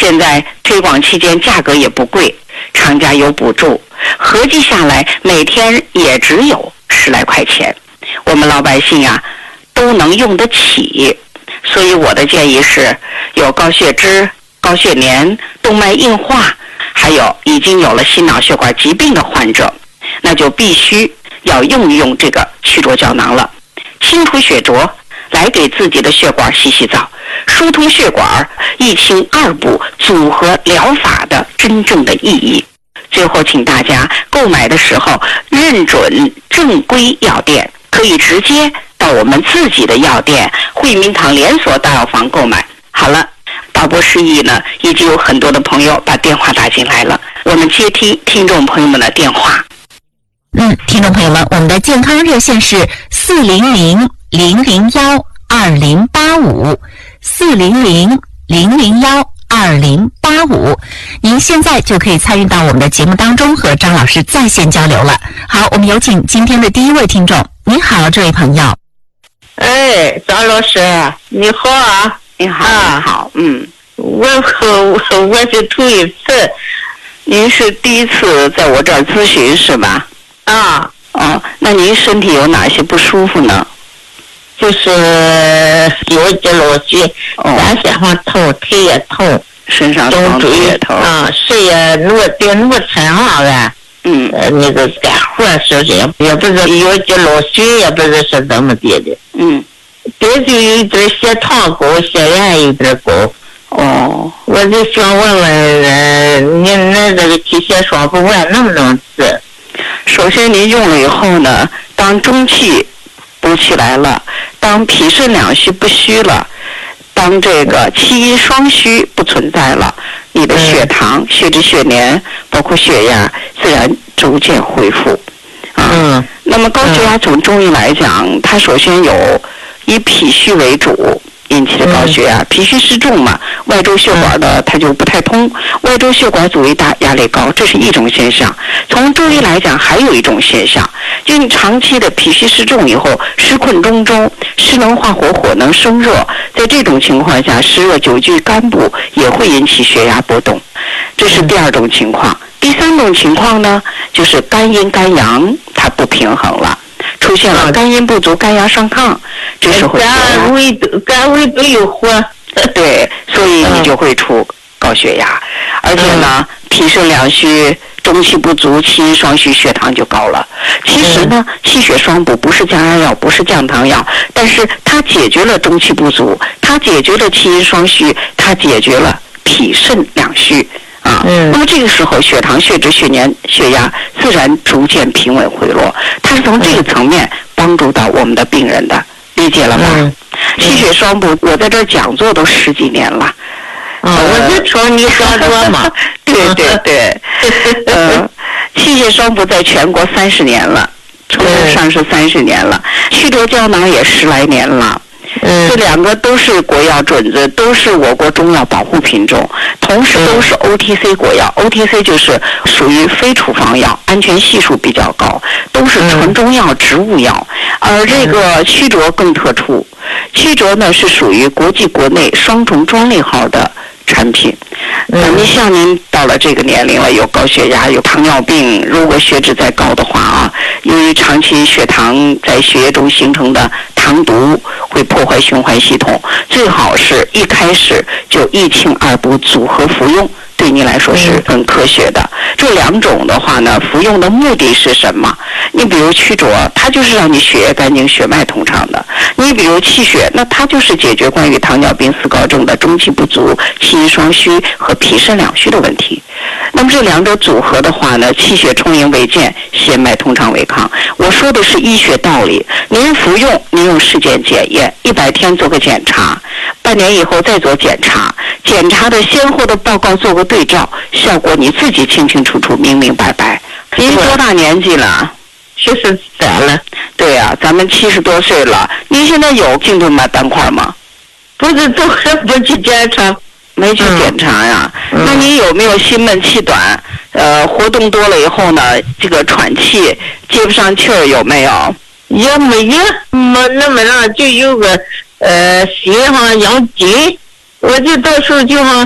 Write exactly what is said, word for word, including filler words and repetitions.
现在推广期间价格也不贵，厂家有补助，合计下来每天也只有十来块钱，我们老百姓啊都能用得起。所以我的建议是，有高血脂、高血粘、动脉硬化，还有已经有了心脑血管疾病的患者，那就必须要用一用这个曲浊胶囊了。清除血浊，来给自己的血管洗洗澡，疏通血管，一清二补组合疗法的真正的意义。最后请大家购买的时候认准正规药店，可以直接到我们自己的药店惠民堂连锁大药房购买。好了，导播示意呢，已经有很多的朋友把电话打进来了，我们接听听众朋友们的电话。 嗯，听众朋友们，我们的健康热线是四零零零零幺二零八五，四零零零零幺二零八五，您现在就可以参与到我们的节目当中，和张老师在线交流了。好，我们有请今天的第一位听众。您好，这位朋友。 哎，张老师，你好啊！ 你好，啊、你好，嗯， 我我我是头一次， 您是第一次在我这儿咨询是吧？ 啊， 哦，那您身体有哪些不舒服呢？ 就是有一节老虚，咱身上痛，腿也痛， 身上痛，腿也痛， 啊，是也挪得挪身上了。 嗯， 呃，那个干活是不是也也不是有节老虚，也不是是怎么的的。 嗯， 这就有点血糖高，血压有点高。 哦， 我就想问问，呃，您那这个体血双补丸能不能治？ 首先您用了以后呢，当中气补起来了，当脾肾两虚不虚了，当这个气阴双虚不存在了，你的血糖、嗯、血脂、血粘，包括血压，自然逐渐恢复。啊， 嗯。 那么高血压从中医来讲，它首先有以脾虚为主引起的高血压，嗯、脾虚失重嘛，外周血管的它就不太通，外周血管阻力大，压力高，这是一种现象。从中医来讲，还有一种现象，就你长期的脾虚失重以后，湿困中周，湿能化火，火能生热，在这种情况下，湿热久居肝部也会引起血压波动，这是第二种情况。第三种情况呢，就是肝阴肝阳它不平衡了，出现了肝阴不足、肝阳上亢，这时候肝胃肝胃都有火， 对，所以你就会出高血压，而且呢，脾肾两虚，中气不足，气阴双虚，血糖就高了。其实呢，气血双补不是降压药，不是降糖药，但是它解决了中气不足，它解决了气阴双虚，它解决了脾肾两虚。啊，嗯，那么这个时候血糖、血脂、血粘、血压自然逐渐平稳回落，它是从这个层面帮助到我们的病人的，理解了吗？嗯，气血双补，我在这儿讲座都十几年了。 啊，我就说你讲座嘛。 对对对，呃，气血双补在全国三十年了，从上市三十年了，曲浊胶囊也十来年了。嗯，这两个都是国药准子，都是我国中药保护品种，同时都是 O T C 国药。O T C 就是属于非处方药，安全系数比较高，都是纯中药、植物药。而这个曲浊更特殊，曲浊呢是属于国际国内双重专利号的产品。嗯，你像您到了这个年龄了，有高血压，有糖尿病，如果血脂再高的话啊，由于长期血糖在血液中形成的糖毒会破坏循环系统，最好是一开始就一清二补组合服用，对你来说是很科学的。这两种的话呢，服用的目的是什么？你比如曲浊，它就是让你血液干净、血脉通畅的；你比如气血，那它就是解决关于糖尿病四高症的中气不足、气阴双虚和脾肾两虚的问题。那么这两者组合的话呢，气血充盈为健，血脉通畅为康。我说的是医学道理，您服用，您用试验检验，一百天做个检查，半年以后再做检查，检查的先后的报告做个对照，效果你自己清清楚楚、明明白白。您多大年纪了？ 七十三了。 对呀、啊，咱们七十多岁了。您现在有颈动脉斑块吗？ 不是，都还不去检查。 没去检查呀？嗯、那你有没有心闷气短？呃，活动多了以后呢，这个喘气接不上气儿有没有？ 也没有，没那么让就有个呃心上养筋，我就到时候就好。